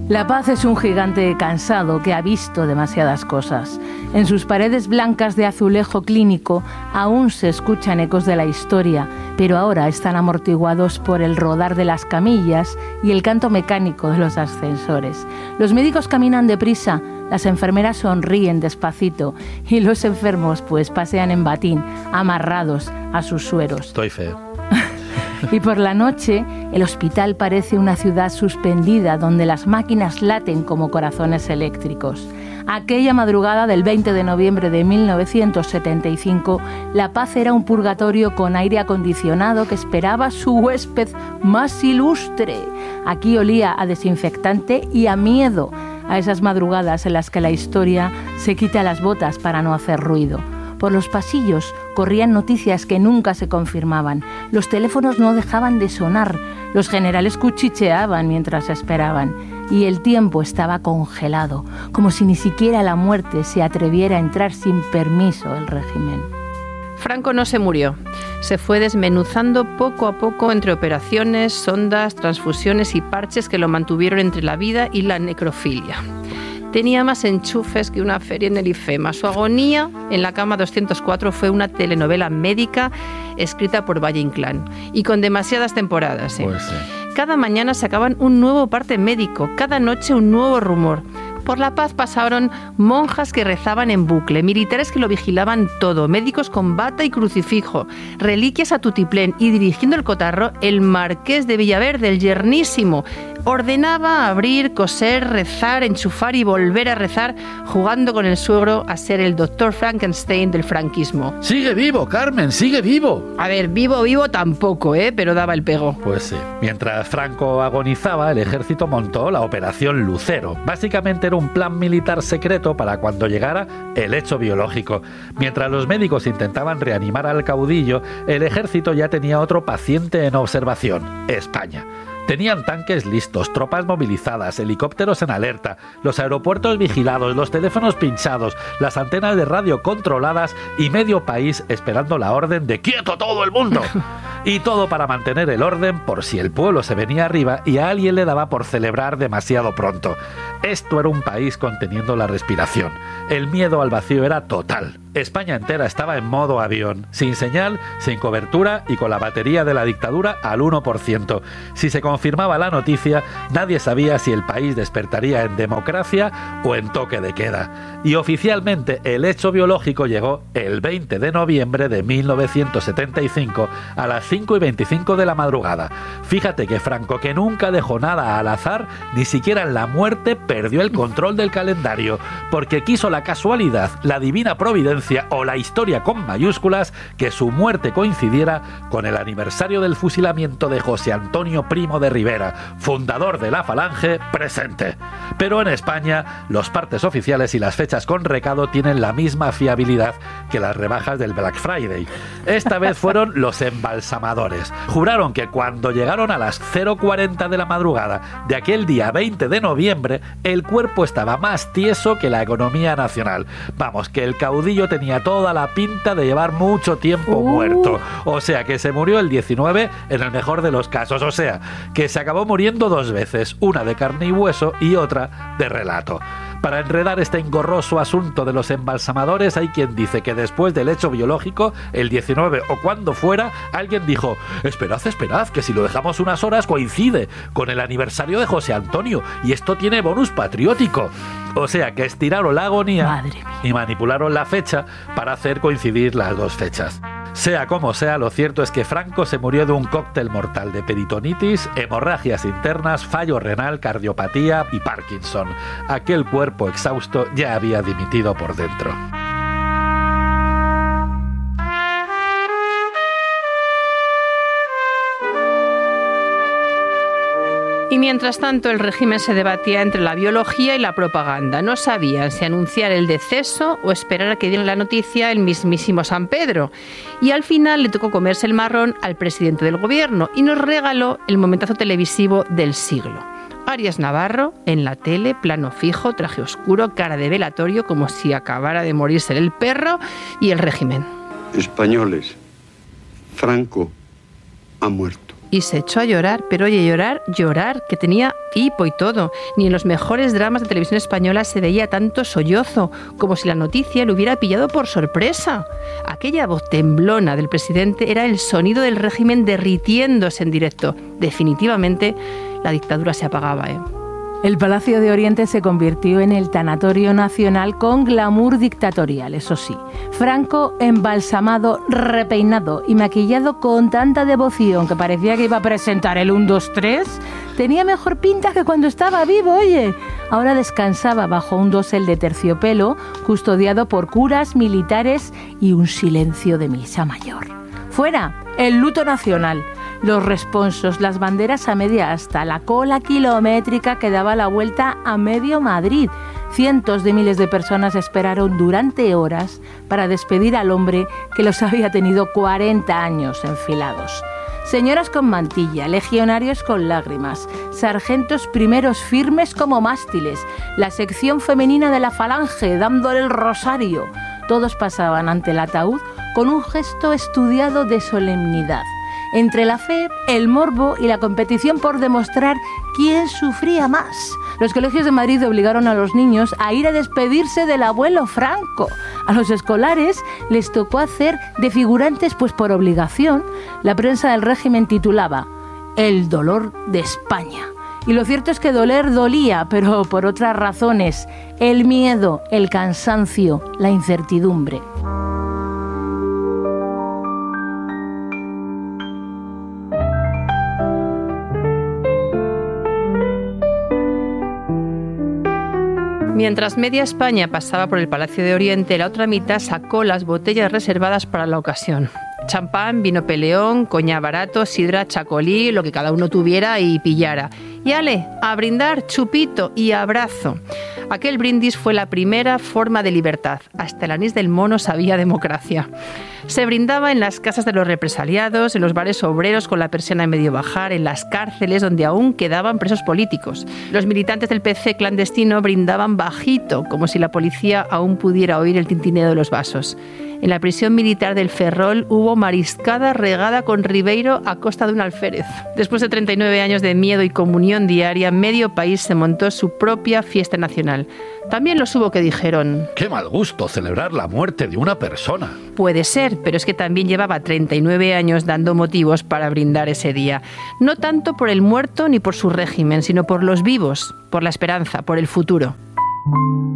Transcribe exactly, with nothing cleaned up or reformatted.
La Paz es un gigante cansado que ha visto demasiadas cosas. En sus paredes blancas de azulejo clínico aún se escuchan ecos de la historia, pero ahora están amortiguados por el rodar de las camillas y el canto mecánico de los ascensores. Los médicos caminan deprisa, las enfermeras sonríen despacito y los enfermos pues pasean en batín, amarrados a sus sueros. Estoy feo. Y por la noche, el hospital parece una ciudad suspendida donde las máquinas laten como corazones eléctricos. Aquella madrugada del veinte de noviembre de mil novecientos setenta y cinco, La Paz era un purgatorio con aire acondicionado que esperaba a su huésped más ilustre. Aquí olía a desinfectante y a miedo, a esas madrugadas en las que la historia se quita las botas para no hacer ruido. Por los pasillos corrían noticias que nunca se confirmaban. Los teléfonos no dejaban de sonar. Los generales cuchicheaban mientras esperaban. Y el tiempo estaba congelado, como si ni siquiera la muerte se atreviera a entrar sin permiso del régimen. Franco no se murió. Se fue desmenuzando poco a poco entre operaciones, sondas, transfusiones y parches que lo mantuvieron entre la vida y la necrofilia. Tenía más enchufes que una feria en el IFEMA. Su agonía en la cama doscientos cuatro fue una telenovela médica escrita por Valle Inclán y con demasiadas temporadas. ¿eh? Pues sí. Cada mañana sacaban un nuevo parte médico, cada noche un nuevo rumor. Por La Paz pasaron monjas que rezaban en bucle, militares que lo vigilaban todo, médicos con bata y crucifijo, reliquias a tutiplén y dirigiendo el cotarro el marqués de Villaverde, el yernísimo. Ordenaba abrir, coser, rezar, enchufar y volver a rezar, jugando con el suegro a ser el doctor Frankenstein del franquismo. ¡Sigue vivo, Carmen! ¡Sigue vivo! A ver, vivo, vivo tampoco, ¿eh? Pero daba el pego. Pues sí. Mientras Franco agonizaba, el ejército montó la Operación Lucero. Básicamente era un plan militar secreto para cuando llegara el hecho biológico. Mientras los médicos intentaban reanimar al caudillo, el ejército ya tenía otro paciente en observación: España. Tenían tanques listos, tropas movilizadas, helicópteros en alerta, los aeropuertos vigilados, los teléfonos pinchados, las antenas de radio controladas y medio país esperando la orden de ¡quieto todo el mundo! Y todo para mantener el orden por si el pueblo se venía arriba y a alguien le daba por celebrar demasiado pronto. Esto era un país conteniendo la respiración. El miedo al vacío era total. España entera estaba en modo avión, sin señal, sin cobertura y con la batería de la dictadura al uno por ciento. Si se confirmaba la noticia, nadie sabía si el país despertaría en democracia o en toque de queda. Y oficialmente el hecho biológico llegó el veinte de noviembre de mil novecientos setenta y cinco a las cinco y veinticinco de la madrugada. Fíjate que Franco, que nunca dejó nada al azar, ni siquiera en la muerte perdió el control del calendario, porque quiso la casualidad, la divina providencia o la historia con mayúsculas que su muerte coincidiera con el aniversario del fusilamiento de José Antonio Primo de Rivera, fundador de la Falange, presente. Pero en España, los partes oficiales y las fechas con recado tienen la misma fiabilidad que las rebajas del Black Friday. Esta vez fueron los embalsamadores. Juraron que cuando llegaron a las cero cuarenta de la madrugada de aquel día veinte de noviembre, el cuerpo estaba más tieso que la economía nacional. Vamos, que el caudillo tenía toda la pinta de llevar mucho tiempo uh. muerto. O sea, que se murió el diecinueve en el mejor de los casos. O sea, que se acabó muriendo dos veces, una de carne y hueso y otra de relato. Para enredar este engorroso asunto de los embalsamadores, hay quien dice que después del hecho biológico, el diecinueve o cuando fuera, alguien dijo: esperad, esperad, que si lo dejamos unas horas coincide con el aniversario de José Antonio y esto tiene bonus patriótico. O sea, que estiraron la agonía y manipularon la fecha para hacer coincidir las dos fechas. Sea como sea, lo cierto es que Franco se murió de un cóctel mortal de peritonitis, hemorragias internas, fallo renal, cardiopatía y Parkinson. Aquel cuerpo exhausto ya había dimitido por dentro. Y mientras tanto el régimen se debatía entre la biología y la propaganda. No sabían si anunciar el deceso o esperar a que diera la noticia el mismísimo San Pedro. Y al final le tocó comerse el marrón al presidente del gobierno y nos regaló el momentazo televisivo del siglo. Arias Navarro, en la tele, plano fijo, traje oscuro, cara de velatorio, como si acabara de morirse el perro, y el régimen. Españoles, Franco ha muerto. y se echó a llorar, pero oye, llorar, llorar, que tenía hipo y todo. Ni en los mejores dramas de televisión española se veía tanto sollozo, como si la noticia le hubiera pillado por sorpresa. Aquella voz temblona del presidente era el sonido del régimen derritiéndose en directo. Definitivamente, la dictadura se apagaba, ¿eh? El Palacio de Oriente se convirtió en el tanatorio nacional con glamour dictatorial, eso sí. Franco, embalsamado, repeinado y maquillado con tanta devoción que parecía que iba a presentar el uno, dos, tres, tenía mejor pinta que cuando estaba vivo, oye. Ahora descansaba bajo un dosel de terciopelo, custodiado por curas, militares y un silencio de misa mayor. Fuera, el luto nacional. Los responsos, las banderas a media asta, la cola kilométrica que daba la vuelta a medio Madrid. Cientos de miles de personas esperaron durante horas para despedir al hombre que los había tenido cuarenta años enfilados. Señoras con mantilla, legionarios con lágrimas, sargentos primeros firmes como mástiles, la sección femenina de la falange dándole el rosario. Todos pasaban ante el ataúd con un gesto estudiado de solemnidad. Entre la fe, el morbo y la competición por demostrar quién sufría más. Los colegios de Madrid obligaron a los niños a ir a despedirse del abuelo Franco. A los escolares les tocó hacer de figurantes, pues por obligación. La prensa del régimen titulaba El dolor de España. Y lo cierto es que doler dolía, pero por otras razones. El miedo, el cansancio, la incertidumbre. Mientras media España pasaba por el Palacio de Oriente, la otra mitad sacó las botellas reservadas para la ocasión. Champán, vino peleón, coñac barato, sidra, chacolí, lo que cada uno tuviera y pillara. Y ale, a brindar, chupito y abrazo. Aquel brindis fue la primera forma de libertad. Hasta el anís del mono sabía democracia. Se brindaba en las casas de los represaliados, en los bares obreros con la persiana en medio bajar, en las cárceles donde aún quedaban presos políticos. Los militantes del P C clandestino brindaban bajito, como si la policía aún pudiera oír el tintineo de los vasos. En la prisión militar del Ferrol hubo mariscada regada con Ribeiro a costa de un alférez. Después de treinta y nueve años de miedo y comunión diaria, medio país se montó su propia fiesta nacional. También los hubo que dijeron: ¡qué mal gusto celebrar la muerte de una persona! Puede ser, pero es que también llevaba treinta y nueve años dando motivos para brindar ese día. No tanto por el muerto ni por su régimen, sino por los vivos, por la esperanza, por el futuro.